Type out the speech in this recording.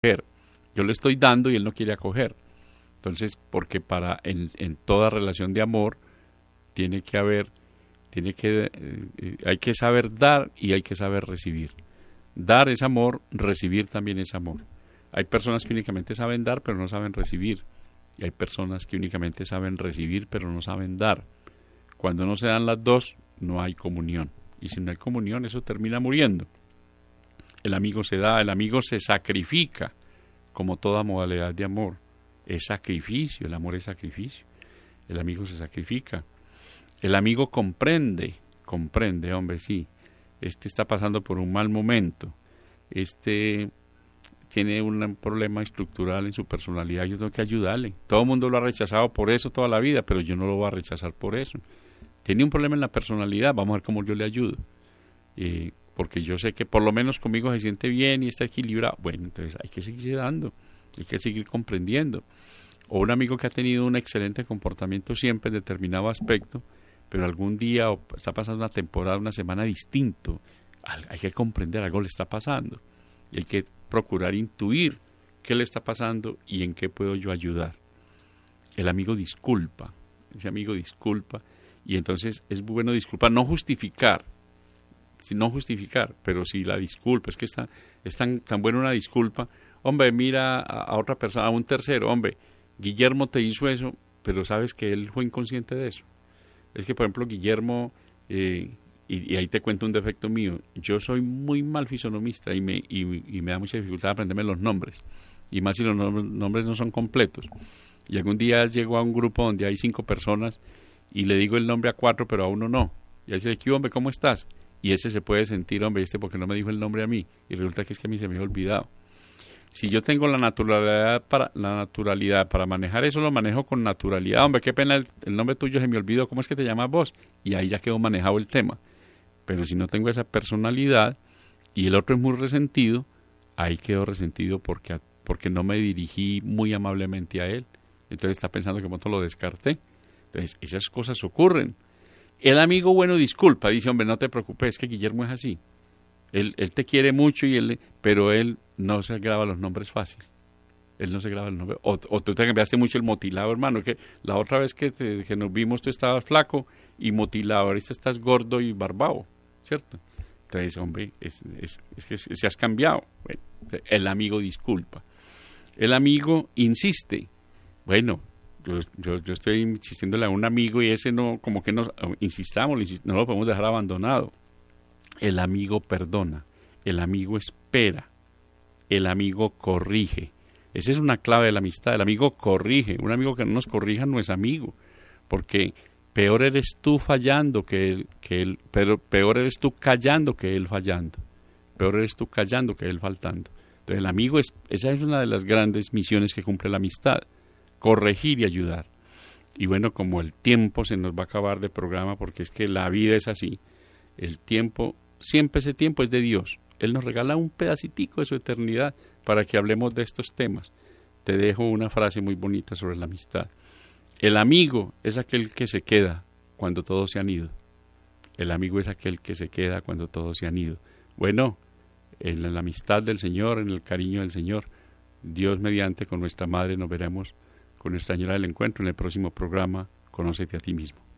acoger. Yo le estoy dando y él no quiere acoger. Entonces, porque en toda relación de amor tiene que haber, hay que saber dar y hay que saber recibir. Dar es amor, recibir también es amor. Hay personas que únicamente saben dar, pero no saben recibir. Y hay personas que únicamente saben recibir, pero no saben dar. Cuando no se dan las dos, no hay comunión. Y si no hay comunión, eso termina muriendo. El amigo se da, el amigo se sacrifica, como toda modalidad de amor. Es sacrificio, el amor es sacrificio. El amigo se sacrifica. El amigo comprende, hombre, sí. Este está pasando por un mal momento. Este tiene un problema estructural en su personalidad, yo tengo que ayudarle. Todo el mundo lo ha rechazado por eso toda la vida, pero yo no lo voy a rechazar por eso. Tiene un problema en la personalidad, vamos a ver cómo yo le ayudo. Porque yo sé que por lo menos conmigo se siente bien y está equilibrado. Bueno, entonces hay que seguir dando, hay que seguir comprendiendo. O un amigo que ha tenido un excelente comportamiento siempre en determinado aspecto, pero algún día está pasando una temporada, una semana distinto. Hay que comprender, algo le está pasando. Y hay que procurar intuir qué le está pasando y en qué puedo yo ayudar. El amigo disculpa, ese amigo disculpa, y entonces es bueno disculpar, no justificar, pero si la disculpa, es que es tan buena una disculpa. Hombre, mira a otra persona, a un tercero, hombre, Guillermo te hizo eso, pero sabes que él fue inconsciente de eso. Es que, por ejemplo, Guillermo, y ahí te cuento un defecto mío, yo soy muy mal fisonomista y me da mucha dificultad aprenderme los nombres, y más si los nombres no son completos. Y algún día llego a un grupo donde hay 5 personas y le digo el nombre a 4, pero a uno no. Y ahí dice, ¿qué hombre, cómo estás? Y ese se puede sentir, hombre, porque no me dijo el nombre a mí, y resulta que es que a mí se me había olvidado. Si yo tengo la naturalidad para manejar eso, lo manejo con naturalidad. Hombre, qué pena, el nombre tuyo se me olvidó, ¿cómo es que te llamas vos? Y ahí ya quedó manejado el tema. Pero si no tengo esa personalidad y el otro es muy resentido, ahí quedó resentido porque no me dirigí muy amablemente a él. Entonces está pensando que pronto lo descarté. Entonces esas cosas ocurren. El amigo bueno disculpa, dice, hombre, no te preocupes, es que Guillermo es así. Él te quiere mucho, pero él no se graba los nombres fácil. Él no se graba el nombre. O tú te cambiaste mucho el motilado, hermano, que la otra vez que nos vimos tú estabas flaco y motilado, ahorita estás gordo y barbado, ¿cierto? Entonces, hombre, es que se has cambiado. Bueno, el amigo disculpa. El amigo insiste. Bueno, yo estoy insistiéndole a un amigo y ese no, como que insistamos, no lo podemos dejar abandonado. El amigo perdona, el amigo espera, el amigo corrige. Esa es una clave de la amistad, el amigo corrige. Un amigo que no nos corrija no es amigo, porque peor eres tú fallando que él, pero peor eres tú callando que él fallando. Peor eres tú callando que él faltando. Entonces el amigo esa es una de las grandes misiones que cumple la amistad, corregir y ayudar. Y bueno, como el tiempo se nos va a acabar de programa, porque es que la vida es así, el tiempo, siempre ese tiempo es de Dios. Él nos regala un pedacitico de su eternidad para que hablemos de estos temas. Te dejo una frase muy bonita sobre la amistad. El amigo es aquel que se queda cuando todos se han ido. El amigo es aquel que se queda cuando todos se han ido. Bueno, en la amistad del Señor, en el cariño del Señor, Dios mediante, con nuestra Madre nos veremos con Nuestra Señora del Encuentro en el próximo programa, Conócete a ti mismo.